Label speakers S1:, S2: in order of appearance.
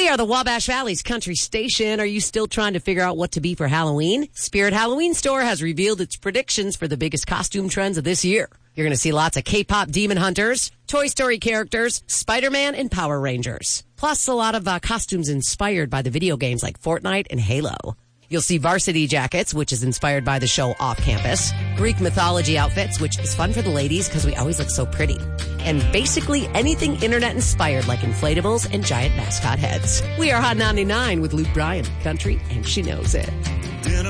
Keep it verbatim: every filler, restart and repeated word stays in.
S1: We are the Wabash Valley's country station. Are you still trying to figure out what to be for Halloween? Spirit Halloween Store has revealed its predictions for the biggest costume trends of this year. You're going to see lots of K-pop demon hunters, Toy Story characters, Spider-Man, and Power Rangers. Plus, a lot of uh, costumes inspired by the video games like Fortnite and Halo. You'll see varsity jackets, which is inspired by the show Off Campus. Greek mythology outfits, which is fun for the ladies because we always look so pretty. And basically anything internet-inspired like inflatables and giant mascot heads. We are Hot ninety-nine with Luke Bryan, country, and she knows it.